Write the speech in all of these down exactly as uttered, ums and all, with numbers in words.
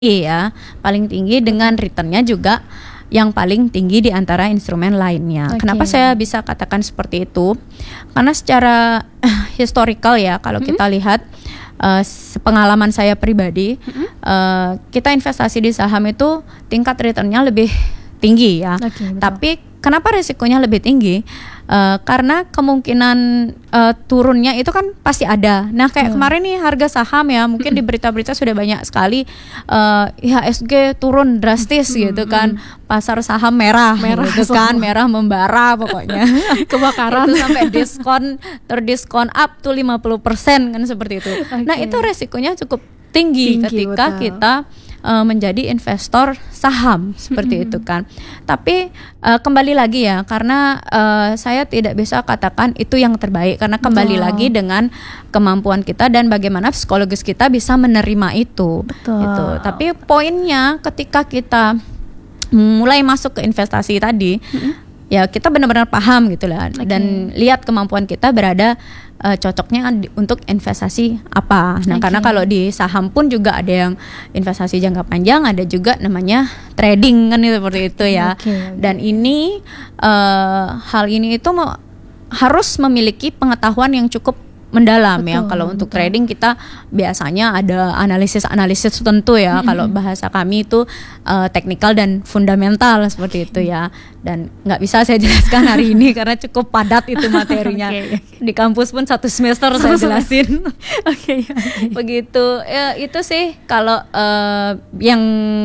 Iya, paling tinggi dengan returnnya juga yang paling tinggi di antara instrumen lainnya. Oke. Kenapa saya bisa katakan seperti itu? Karena secara historical ya, kalau Mm-mm. kita lihat uh, pengalaman saya pribadi, Mm-mm. uh, kita investasi di saham itu tingkat returnnya lebih tinggi ya. Oke, betul. Tapi kenapa risikonya lebih tinggi? Uh, karena kemungkinan uh, turunnya itu kan pasti ada. Nah kayak Hmm. kemarin nih harga saham ya, mungkin di berita-berita sudah banyak sekali uh, I H S G turun drastis gitu kan, pasar saham merah, Merah gitu kan, semua. merah membara pokoknya. Kebakaran. Itu sampai diskon, terdiskon up to lima puluh persen kan seperti itu. Nah Oke. itu resikonya cukup tinggi, Tinggi, ketika betul. kita uh, menjadi investor saham seperti Mm-mm. itu kan. Tapi uh, kembali lagi ya, karena uh, saya tidak bisa katakan itu yang terbaik, karena kembali Betul. lagi dengan kemampuan kita dan bagaimana psikologis kita bisa menerima itu. Betul. Gitu. Tapi poinnya ketika kita mulai masuk ke investasi tadi, Mm-mm. ya kita benar-benar paham gitu lah, Oke. dan lihat kemampuan kita berada uh, cocoknya di- untuk investasi apa. Nah Oke. karena kalau di saham pun juga ada yang investasi jangka panjang, ada juga namanya trading kan, itu seperti itu ya. Oke, oke. Dan ini uh, hal ini itu mau, harus memiliki pengetahuan yang cukup mendalam ya. Betul, Kalau untuk betul. trading kita biasanya ada analisis-analisis tertentu ya. Mm-mm. Kalau bahasa kami itu uh, teknikal dan fundamental seperti itu ya. Dan nggak bisa saya jelaskan hari ini karena cukup padat itu materinya. Oke. Di kampus pun satu semester saya jelasin. Oke, oke. Begitu. Ya, itu sih kalau uh, yang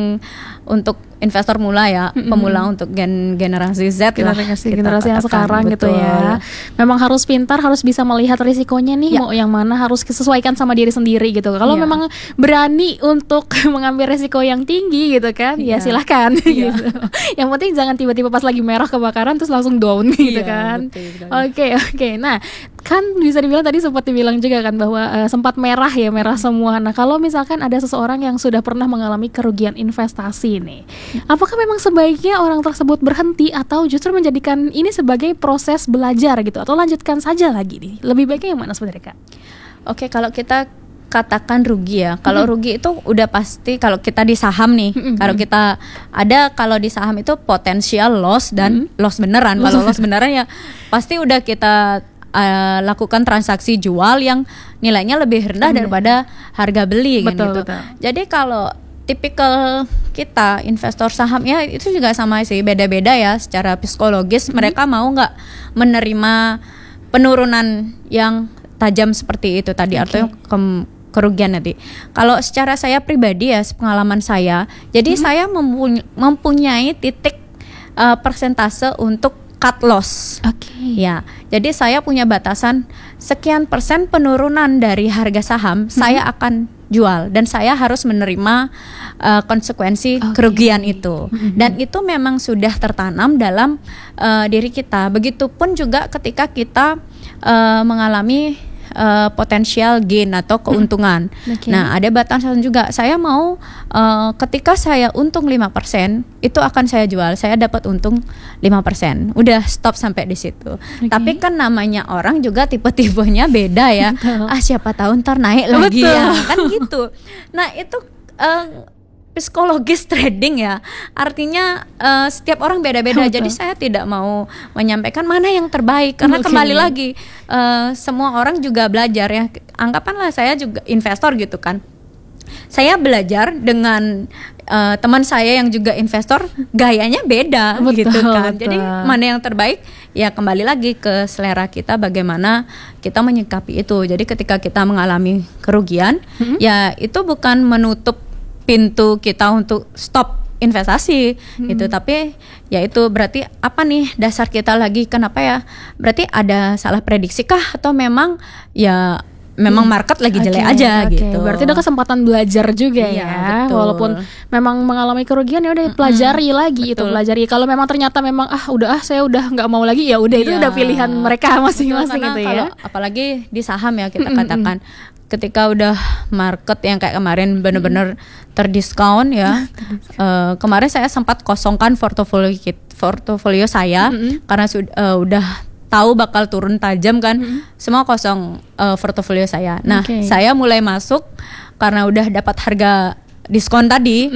untuk investor mula ya, Mm-mm. pemula untuk gen generasi Z lah. generasi kita generasi yang katakan. sekarang gitu Betul. ya. Memang harus pintar, harus bisa melihat risikonya nih, Ya. mau yang mana harus disesuaikan sama diri sendiri gitu. Kalau Ya. memang berani untuk mengambil risiko yang tinggi gitu kan, ya Ya. silahkan Ya. gitu. Yang penting jangan tiba-tiba pas lagi merah kebakaran terus langsung down gitu Iya, kan. betul sekali. Oke, oke. Nah, kan bisa dibilang tadi sempat dibilang juga kan bahwa eh, sempat merah ya, merah semua. Nah, kalau misalkan ada seseorang yang sudah pernah mengalami kerugian investasi nih, apakah memang sebaiknya orang tersebut berhenti atau justru menjadikan ini sebagai proses belajar gitu, atau lanjutkan saja lagi nih? Lebih baiknya yang mana sebenarnya, Kak? Oke, kalau kita katakan rugi ya. Kalau Mm-mm. rugi itu udah pasti, kalau kita di saham nih. Mm-mm. Kalau kita ada, kalau di saham itu potensial loss dan Mm-mm. loss beneran. Kalau loss beneran ya pasti udah kita uh, lakukan transaksi jual yang nilainya lebih rendah Rendah. daripada harga beli kan Betul, gitu. betul. Jadi kalau tipikal kita investor saham ya itu juga sama sih, beda-beda ya secara psikologis. Mereka mau nggak menerima penurunan yang tajam seperti itu tadi, Oke. artinya kem- kerugian nanti. Kalau secara saya pribadi ya, pengalaman saya, jadi saya mempuny- mempunyai titik uh, persentase untuk cut loss. Oke. Ya, jadi saya punya batasan sekian persen penurunan dari harga saham saya akan jual, dan saya harus menerima uh, konsekuensi Oke. kerugian itu. Mhm. Dan itu memang sudah tertanam dalam uh, diri kita. Begitupun juga ketika kita uh, mengalami uh, potensial gain atau keuntungan. Oke. Nah, ada batasan juga. Saya mau uh, ketika saya untung lima persen, itu akan saya jual. Saya dapat untung lima persen. Udah stop sampai di situ. Oke. Tapi kan namanya orang juga tipe-tipenya beda ya. Betul. Ah, siapa tahu ntar naik lagi Betul. ya. Kan gitu. Nah, itu uh, psikologis trading ya. Artinya uh, setiap orang beda-beda. Betul. Jadi saya tidak mau menyampaikan mana yang terbaik, karena Oke. kembali lagi uh, semua orang juga belajar ya. Anggapanlah saya juga investor gitu kan. Saya belajar dengan uh, teman saya yang juga investor, gayanya beda. Betul, gitu kan. betul. Jadi mana yang terbaik ya kembali lagi ke selera kita, bagaimana kita menyikapi itu. Jadi ketika kita mengalami kerugian, Mhm. ya itu bukan menutup pintu kita untuk stop investasi gitu, tapi ya itu berarti apa nih dasar kita lagi, kenapa ya, berarti ada salah prediksi kah, atau memang ya memang market lagi jelek Oke, aja oke. gitu. Berarti ada kesempatan belajar juga Iya, ya. betul. Walaupun memang mengalami kerugian ya udah pelajari lagi itu, betul. pelajari. Kalau memang ternyata memang ah udah ah saya udah nggak mau lagi, ya udah itu Iya. udah pilihan mereka masing-masing Betul, gitu karena ya. kalau apalagi di saham ya kita Mm-mm, katakan, ketika udah market yang kayak kemarin bener-bener terdiskon ya. Eh, kemarin saya sempat kosongkan portofolio kit- portofolio saya Mm-mm. karena sudah eh, udah tahu bakal turun tajam kan. Mm-mm. Semua kosong eh, portofolio saya. Nah, Oke. saya mulai masuk karena udah dapat harga diskon tadi